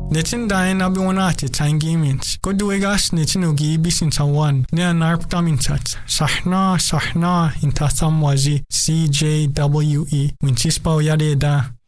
Nitin dayan abi onati tangimins. Koduegas nitin ugi bisin tawan. Nia narptaminsat. Sahna intasamwazi CJWE. Winchispa uyadeda.